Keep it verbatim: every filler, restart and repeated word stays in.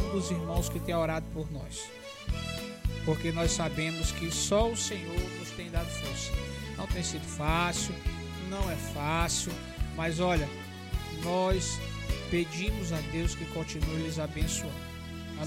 dos irmãos que têm orado por nós, porque nós sabemos que só o Senhor nos tem dado força. Não tem sido fácil, não é fácil, mas olha, nós pedimos a Deus que continue lhes abençoando.